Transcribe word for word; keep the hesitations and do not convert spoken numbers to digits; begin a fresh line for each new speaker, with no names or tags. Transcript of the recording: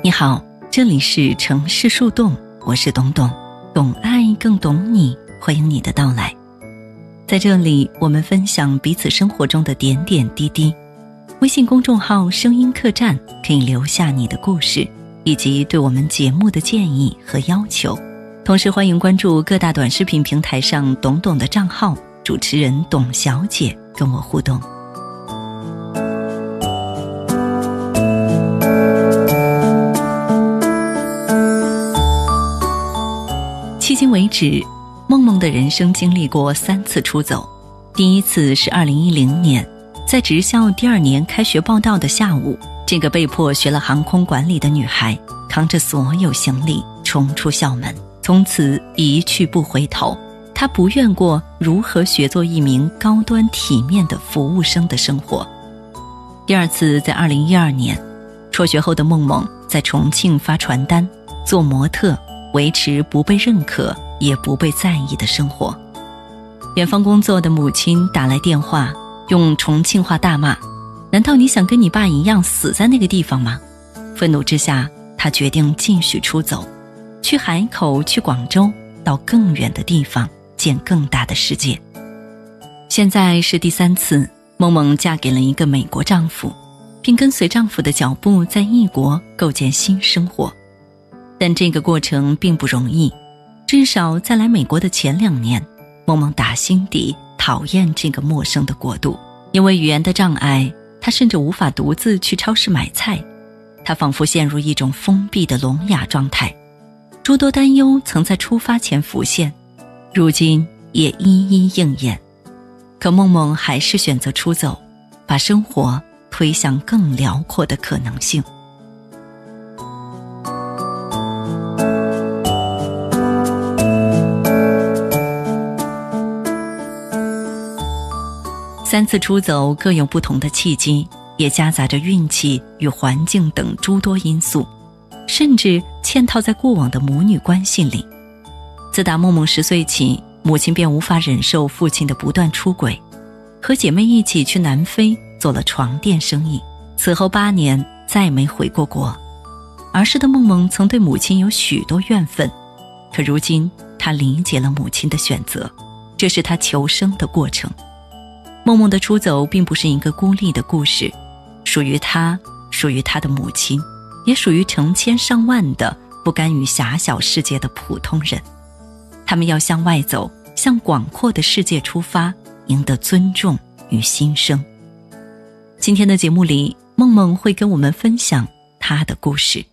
你好，这里是城市树洞，我是董董，懂爱更懂你，欢迎你的到来。在这里，我们分享彼此生活中的点点滴滴。微信公众号声音客栈可以留下你的故事，以及对我们节目的建议和要求。同时欢迎关注各大短视频平台上董董的账号，主持人董小姐跟我互动。迄今为止，梦梦的人生经历过三次出走。第一次是二零一零年，在职校第二年开学报到的下午，这个被迫学了航空管理的女孩扛着所有行李冲出校门，从此一去不回头。她不愿过如何学做一名高端体面的服务生的生活。第二次在二零一二年，辍学后的梦梦在重庆发传单，做模特，维持不被认可也不被在意的生活。远方工作的母亲打来电话，用重庆话大骂：难道你想跟你爸一样死在那个地方吗？愤怒之下，她决定继续出走，去海口，去广州，到更远的地方，见更大的世界。现在是第三次，梦梦嫁给了一个美国丈夫，并跟随丈夫的脚步在异国构建新生活。但这个过程并不容易，至少在来美国的前两年，梦梦打心底讨厌这个陌生的国度。因为语言的障碍，她甚至无法独自去超市买菜，她仿佛陷入一种封闭的聋哑状态。诸多担忧曾在出发前浮现，如今也一一应验。可梦梦还是选择出走，把生活推向更辽阔的可能性。三次出走各有不同的契机，也夹杂着运气与环境等诸多因素，甚至嵌套在过往的母女关系里。自打梦梦十岁起，母亲便无法忍受父亲的不断出轨，和姐妹一起去南非做了床垫生意，此后八年再没回过国。儿时的梦梦曾对母亲有许多怨愤，可如今她理解了母亲的选择，这是她求生的过程。梦梦的出走并不是一个孤立的故事，属于她，属于她的母亲，也属于成千上万的不甘于狭小世界的普通人。他们要向外走，向广阔的世界出发，赢得尊重与新生。今天的节目里，梦梦会跟我们分享她的故事。